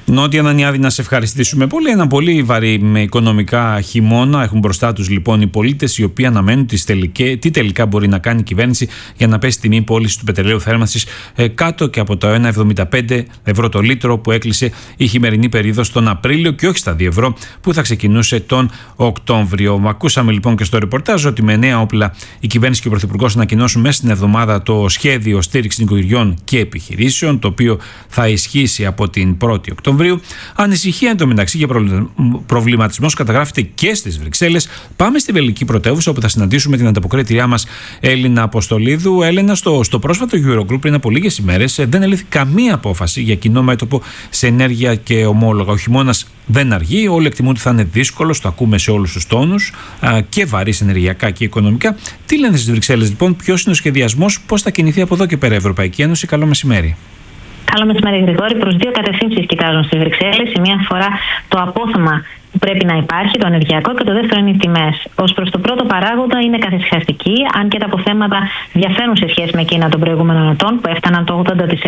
Νότια Ανανιάδη, να σε ευχαριστήσουμε πολύ. Ένα πολύ βαρύ με οικονομικά χειμώνα έχουν μπροστά τους λοιπόν οι πολίτες, οι οποίοι αναμένουν τι τελικά μπορεί να κάνει η κυβέρνηση για να πέσει τιμή πώληση του πετρελαίου θέρμανσης κάτω και από το 1,75 ευρώ το λίτρο που έκλεισε η χειμερινή περίοδος τον Απρίλιο και όχι στα 2 ευρώ που θα ξεκινούσε τον Οκτώβριο. Ακούσαμε λοιπόν και στο ρεπορτάζ ότι με νέα όπλα η κυβέρνηση και ο Πρωθυπουργός ανακοινώσουν μέσα στην εβδομάδα το σχέδιο στήριξης νοικοκυριών και επιχειρήσεων, το οποίο θα ισχύσει από την 1η Οκτωβρίου. Ανησυχία εντωμεταξύ και προβληματισμός καταγράφεται και στις Βρυξέλλες. Πάμε στη βελγική πρωτεύουσα, όπου θα συναντήσουμε την ανταποκρίτριά μας Έλληνα Αποστολίδου. Έλενα, στο πρόσφατο Eurogroup πριν από λίγες ημέρες δεν ελήφθη καμία απόφαση για κοινό μέτωπο σε ενέργεια και ομόλογα. Ο χειμώνας δεν αργεί. Όλοι εκτιμούν ότι θα είναι δύσκολος, το ακούμε σε όλους τους τόνους, και βαρύς ενεργειακά και οικονομικά. Τι λένε στις Βρυξέλλες λοιπόν, ποιος είναι ο σχεδιασμός, πώς θα κινηθεί από εδώ και πέρα η Ευρωπαϊκή Ένωση? Καλό μεσημέρι. Καλό μεσημέρι, Γρηγόρη. Προς δύο κατευθύνσεις κοιτάζουν στις Βρυξέλλες. Η μία αφορά το απόθεμα που πρέπει να υπάρχει, το ενεργειακό, και το δεύτερο είναι οι τιμές. Ως προς το πρώτο παράγοντα είναι καθησυχαστική, αν και τα αποθέματα διαφέρουν σε σχέση με εκείνα των προηγούμενων ετών που έφταναν το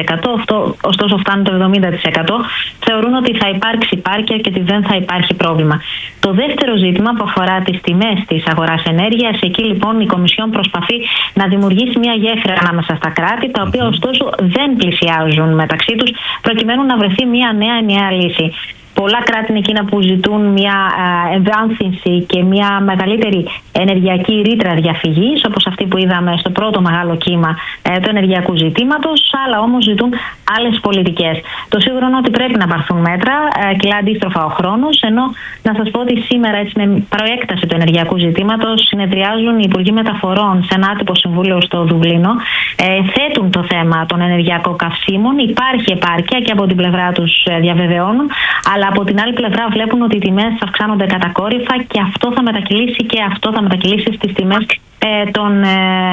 80%, ωστόσο φτάνουν το 70%. Θεωρούν ότι θα υπάρξει πάρκια και ότι δεν θα υπάρχει πρόβλημα. Το δεύτερο ζήτημα που αφορά τις τιμές της αγοράς ενέργειας, εκεί λοιπόν η Κομισιόν προσπαθεί να δημιουργήσει μια γέφυρα ανάμεσα στα κράτη, τα οποία ωστόσο δεν πλησιάζουν μεταξύ τους, προκειμένου να βρεθεί μια νέα ενιαία λύση. Πολλά κράτη είναι εκείνα που ζητούν μια ευάνθυνση και μια μεγαλύτερη ενεργειακή ρήτρα διαφυγής, όπως αυτή που είδαμε στο πρώτο μεγάλο κύμα του ενεργειακού ζητήματος. Άλλα όμως ζητούν άλλες πολιτικές. Το σίγουρο είναι ότι πρέπει να πάρθουν μέτρα, κυλά αντίστροφα ο χρόνος, ενώ να σας πω ότι σήμερα, έτσι, με προέκταση του ενεργειακού ζητήματος, συνεδριάζουν οι Υπουργοί Μεταφορών σε ένα άτυπο συμβούλιο στο Δουβλίνο. Θέτουν το θέμα των ενεργειακών καυσίμων. Υπάρχει επάρκεια και από την πλευρά τους διαβεβαιώνουν, αλλά από την άλλη πλευρά βλέπουν ότι οι τιμές αυξάνονται κατακόρυφα και αυτό θα μετακυλήσει στις τιμές των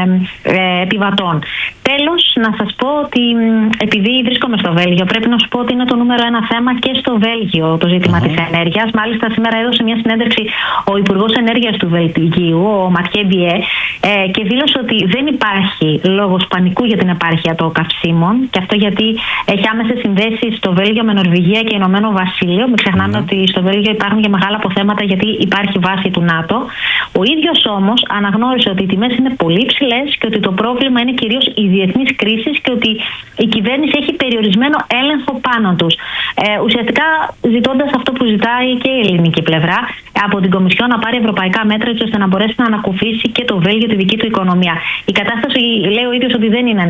επιβατών. Τέλος, να σας πω ότι επειδή βρίσκομαι στο Βέλγιο, πρέπει να σου πω ότι είναι το νούμερο ένα θέμα και στο Βέλγιο το ζήτημα της ενέργειας. Μάλιστα, σήμερα έδωσε μια συνέντευξη ο Υπουργός Ενέργειας του Βελγίου, ο Ματιέ Μπιέ, και δήλωσε ότι δεν υπάρχει λόγος πανικού για την επάρκεια των καυσίμων, και αυτό γιατί έχει άμεσες συνδέσεις στο Βέλγιο με Νορβηγία και Ηνωμένο Βασίλειο. Μην ξεχνάμε ότι στο Βέλγιο υπάρχουν και μεγάλα αποθέματα γιατί υπάρχει βάση του ΝΑΤΟ. Ο ίδιος όμως αναγνώρισε ότι οι τιμές είναι πολύ ψηλές και ότι το πρόβλημα είναι κυρίως η διεθνής κρίση και ότι η κυβέρνηση έχει περιορισμένο έλεγχο πάνω τους. Ουσιαστικά ζητώντας αυτό που ζητάει και η ελληνική πλευρά από την Κομισιόν, να πάρει ευρωπαϊκά μέτρα έτσι ώστε να μπορέσει να ανακουφίσει και το Βέλγιο τη δική του οικονομία. Η κατάσταση, λέει ο ίδιος, ότι δεν είναι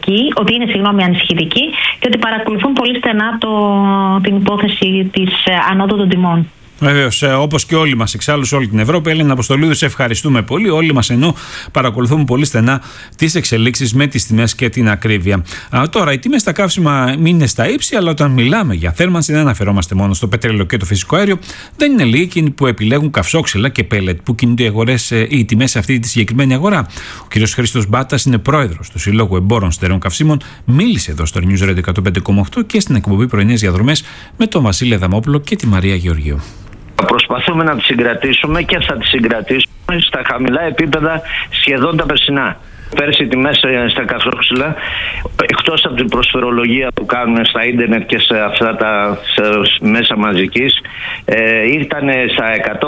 ανησυχητική και ότι παρακολουθούν πολύ στενά την υπόθεση της ανόδου των τιμών. Βεβαίως, όπως και όλοι μας, εξάλλου σε όλη την Ευρώπη. Έλληνα Αποστολίδου, σε ευχαριστούμε πολύ. Όλοι μας ενώ παρακολουθούμε πολύ στενά τις εξελίξεις με τις τιμές και την ακρίβεια. Τώρα, οι τιμές στα καύσιμα είναι στα ύψη, αλλά όταν μιλάμε για θέρμανση δεν αναφερόμαστε μόνο στο πετρέλαιο και το φυσικό αέριο. Δεν είναι λίγοι εκείνοι που επιλέγουν καυσόξυλα και πέλετ που κινούνται οι τιμές σε αυτή τη συγκεκριμένη αγορά. Ο κ. Χρήστος Μπάτας είναι πρόεδρος του Συλλόγου Εμπόρων Στερεών Καυσίμων. Μίλησε εδώ στο News Radio 105,8 και στην εκπομπή Πρωινές Διαδρομές με τον Βασίλη Αδαμόπουλο και τη Μαρία Γεωργίου. Προσπαθούμε να τις συγκρατήσουμε και θα τις συγκρατήσουμε στα χαμηλά επίπεδα σχεδόν τα περσινά. Πέρσι οι τιμές στα καυσόξυλα, εκτός από την προσφερολογία που κάνουν στα ίντερνετ και σε αυτά τα μέσα μαζικής, ήταν στα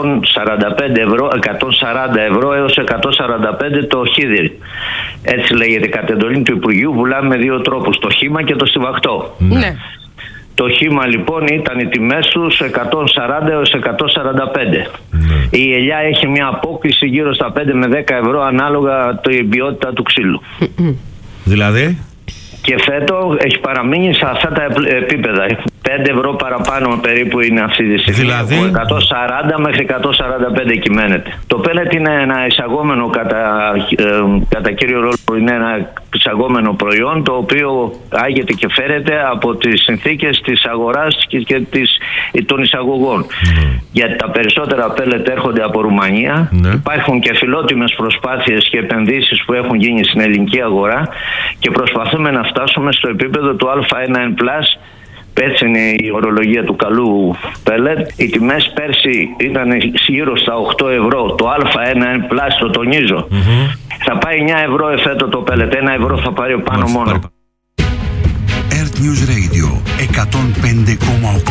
140 ευρώ έως 145 το χίδι. Έτσι λέγεται κατ' εντολή του Υπουργείου. Βουλάμε με δύο τρόπους, το χύμα και το στιβαχτό. Ναι. Το χύμα λοιπόν ήταν οι τιμές τους 140 έως 145. Η ελιά έχει μια απόκληση γύρω στα 5 με 10 ευρώ ανάλογα την ποιότητα του ξύλου. Δηλαδή? Και φέτο έχει παραμείνει σε αυτά τα επίπεδα. 5 ευρώ παραπάνω περίπου είναι αυτή τη στιγμή. Δηλαδή? Από 140 μέχρι 145 κυμαίνεται. Το πέλετ είναι ένα εισαγόμενο κατά κύριο ρόλο, είναι ένα εισαγόμενο προϊόν, το οποίο άγεται και φέρεται από τις συνθήκες της αγοράς και των εισαγωγών. Γιατί τα περισσότερα πέλετ έρχονται από Ρουμανία. Υπάρχουν και φιλότιμες προσπάθειες και επενδύσεις που έχουν γίνει στην ελληνική αγορά και προσπαθούμε να φτάσουμε στο επίπεδο του Α1N+. Έτσι είναι η ορολογία του καλού πέλετ. Οι τιμές πέρσι ήταν γύρω στα 8 ευρώ. Το Α1N+, το τονίζω. Θα πάει 9 ευρώ εφέτο το πέλετ. 1 ευρώ θα πάρει πάνω μόνο. Earth News Radio 105,8.